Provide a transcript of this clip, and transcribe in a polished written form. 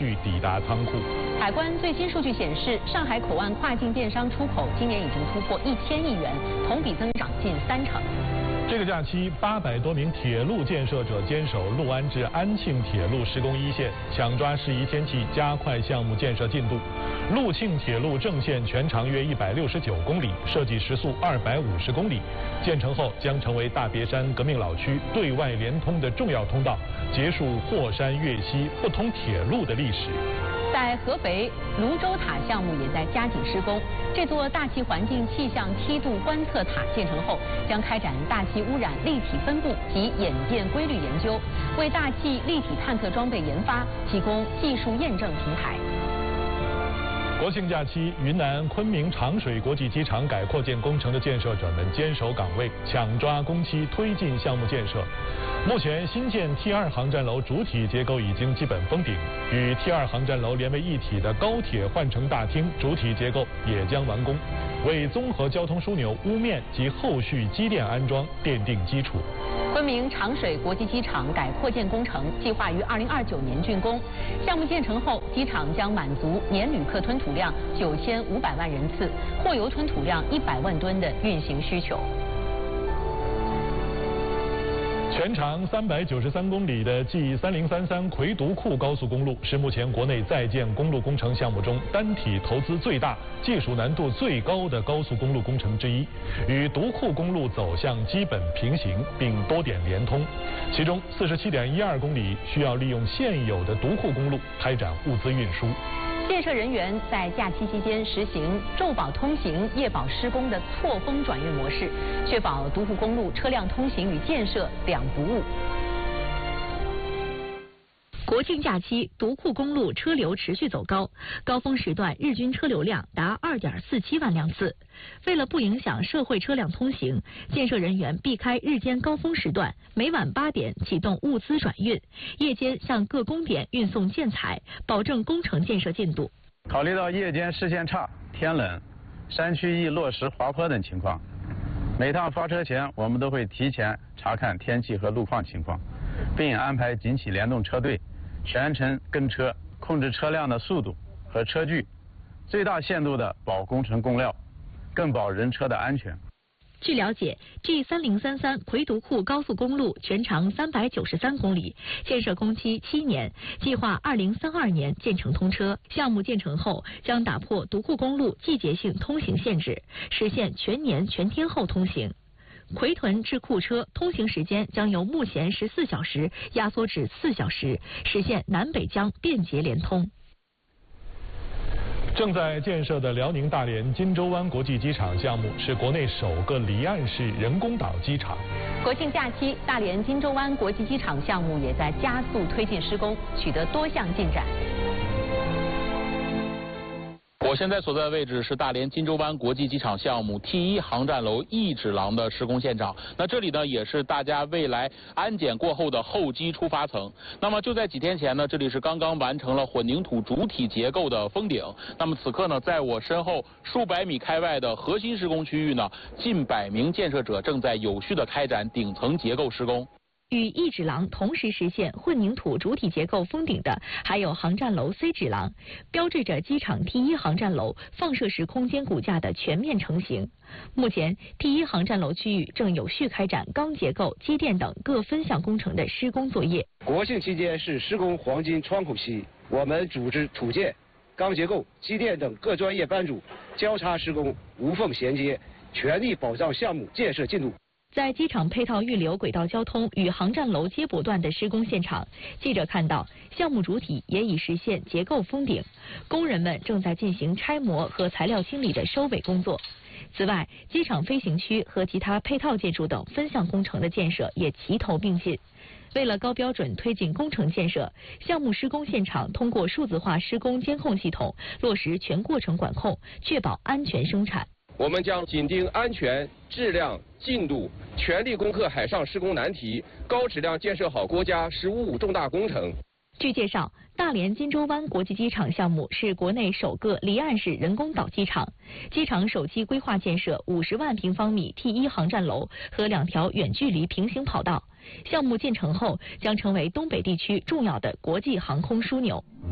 续抵达仓库。 海关最新数据显示，上海口岸跨境电商出口今年已经突破1000亿元，同比增长近30%。 这个假期，800多名铁路建设者坚守六安至安庆铁路施工一线，抢抓适宜天气，加快项目建设进度。陆庆铁路正线全长约169公里，设计时速250公里，建成后将成为大别山革命老区对外连通的重要通道，结束霍山越西不通铁路的历史。 在合肥，泸州塔项目也在加紧施工。这座大气环境气象梯度观测塔建成后，将开展大气污染立体分布及演变规律研究，为大气立体探测装备研发提供技术验证平台。 国庆假期，云南昆明长水国际机场改扩建工程的建设者们坚守岗位，抢抓工期，推进项目建设。目前，新建 T2 航站楼主体结构已经基本封顶，与 T2 航站楼连为一体的高铁换乘大厅主体结构也将完工，为综合交通枢纽屋面及后续机电安装奠定基础。 昆明长水国际机场改扩建工程计划于2029年竣工，项目建成后，机场将满足年旅客吞吐量9500万人次、货邮吞吐量100万吨的运行需求。 全长393公里的 G3033魁独库高速公路是目前国内在建公路工程项目中单体投资最大、技术难度最高的高速公路工程之一，与独库公路走向基本平行，并多点连通。其中47.12公里需要利用现有的独库公路开展物资运输。 建设人员在假期期间实行昼保通行、夜保施工的错峰转运模式，确保独库公路车辆通行与建设两不误。 国庆假期，独库公路车流持续走高，高峰时段日均车流量达2.47万辆次。为了不影响社会车辆通行，建设人员避开日间高峰时段，每晚8点启动物资转运，夜间向各工点运送建材，保证工程建设进度。 考虑到夜间视线差、天冷、山区易落石滑坡等情况，每趟发车前，我们都会提前查看天气和路况情况，并安排紧起联动车队全程跟车，控制车辆的速度和车距，最大限度地保工程供料，更保人车的安全。 据了解 ，G3033魁独库高速公路全长393公里，建设工期7年，计划2032年建成通车。项目建成后，将打破独库公路季节性通行限制，实现全年全天候通行。奎屯至库车通行时间将由目前14小时压缩至4小时，实现南北疆便捷连通。 正在建设的辽宁大连金州湾国际机场项目是国内首个离岸式人工岛机场。 国庆假期，大连金州湾国际机场项目也在加速推进施工，取得多项进展。 我现在所在的位置是大连金州湾国际机场项目 T1 航站楼一指廊的施工现场。那这里呢，也是大家未来安检过后的候机出发层。那么就在几天前呢，这里是刚刚完成了混凝土主体结构的封顶。那么此刻呢，在我身后数百米开外的核心施工区域呢，近100名建设者正在有序地开展顶层结构施工。 与一指廊同时实现混凝土主体结构封顶的，还有航站楼 C 指廊，标志着机场 T1 航站楼放射式空间骨架的全面成型。目前 T1 航站楼区域正有序开展钢结构、机电等各分项工程的施工作业。 国庆期间是施工黄金窗口期，我们组织土建、钢结构、机电等各专业班组交叉施工，无缝衔接，全力保障项目建设进度。 在机场配套预留轨道交通与航站楼接驳段的施工现场，记者看到项目主体也已实现结构封顶，工人们正在进行拆模和材料清理的收尾工作。此外，机场飞行区和其他配套建筑等分项工程的建设也齐头并进。为了高标准推进工程建设，项目施工现场通过数字化施工监控系统，落实全过程管控，确保安全生产。 我们将紧盯安全、质量、进度，全力攻克海上施工难题，高质量建设好国家“十五五”重大工程。 据介绍，大连金州湾国际机场项目是国内首个离岸式人工岛机场。机场首期规划建设50万平方米 T1 航站楼和2条远距离平行跑道。项目建成后，将成为东北地区重要的国际航空枢纽。